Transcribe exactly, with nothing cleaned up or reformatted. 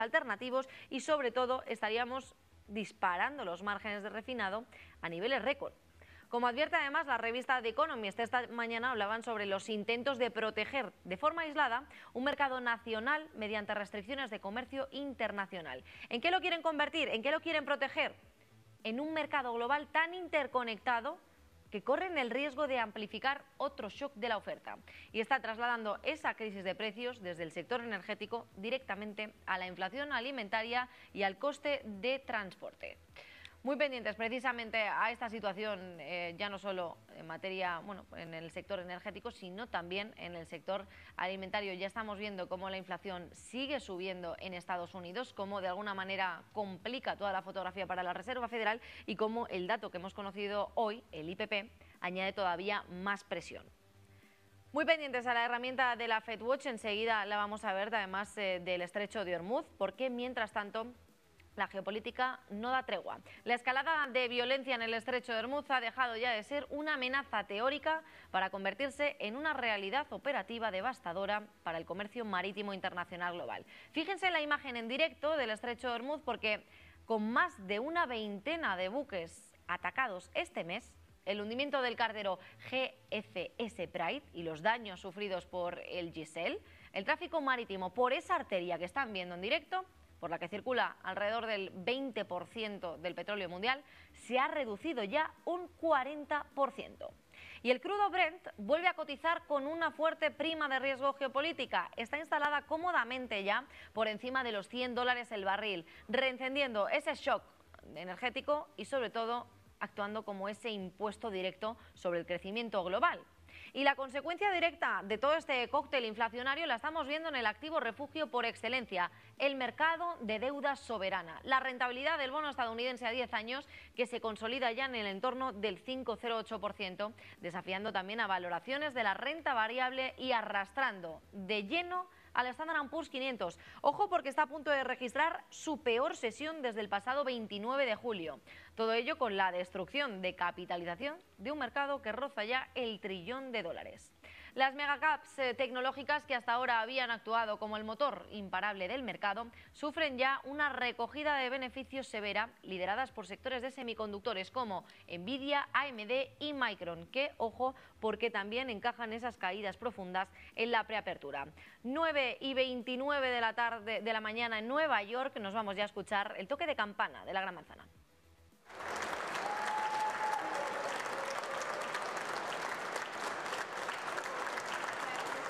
alternativos y sobre todo estaríamos disparando los márgenes de refinado a niveles récord. Como advierte además la revista The Economist, esta mañana hablaban sobre los intentos de proteger de forma aislada un mercado nacional mediante restricciones de comercio internacional. ¿En qué lo quieren convertir? ¿En qué lo quieren proteger? En un mercado global tan interconectado que corren el riesgo de amplificar otro shock de la oferta y está trasladando esa crisis de precios desde el sector energético directamente a la inflación alimentaria y al coste de transporte. Muy pendientes precisamente a esta situación, eh, ya no solo en materia, bueno, en el sector energético, sino también en el sector alimentario. Ya estamos viendo cómo la inflación sigue subiendo en Estados Unidos, cómo de alguna manera complica toda la fotografía para la Reserva Federal y cómo el dato que hemos conocido hoy, el I P P, añade todavía más presión. Muy pendientes a la herramienta de la FedWatch, enseguida la vamos a ver, además eh, del estrecho de Hormuz, porque mientras tanto la geopolítica no da tregua. La escalada de violencia en el estrecho de Hormuz ha dejado ya de ser una amenaza teórica para convertirse en una realidad operativa devastadora para el comercio marítimo internacional global. Fíjense en la imagen en directo del estrecho de Hormuz porque con más de una veintena de buques atacados este mes, el hundimiento del carguero G F S Pride y los daños sufridos por el Giselle, el tráfico marítimo por esa arteria que están viendo en directo, por la que circula alrededor del veinte por ciento del petróleo mundial, se ha reducido ya un cuarenta por ciento. Y el crudo Brent vuelve a cotizar con una fuerte prima de riesgo geopolítica. Está instalada cómodamente ya por encima de los cien dólares el barril, reencendiendo ese shock energético y sobre todo actuando como ese impuesto directo sobre el crecimiento global. Y la consecuencia directa de todo este cóctel inflacionario la estamos viendo en el activo refugio por excelencia, el mercado de deuda soberana. La rentabilidad del bono estadounidense a diez años que se consolida ya en el entorno del cinco coma cero ocho por ciento, desafiando también a valoraciones de la renta variable y arrastrando de lleno al Standard and Poor's quinientos. Ojo porque está a punto de registrar su peor sesión desde el pasado veintinueve de julio. Todo ello con la destrucción de capitalización de un mercado que roza ya el trillón de dólares. Las megacaps eh, tecnológicas que hasta ahora habían actuado como el motor imparable del mercado sufren ya una recogida de beneficios severa lideradas por sectores de semiconductores como Nvidia, A M D y Micron, que, ojo, porque también encajan esas caídas profundas en la preapertura. nueve y veintinueve de la tarde de la mañana en Nueva York, nos vamos ya a escuchar el toque de campana de la Gran Manzana.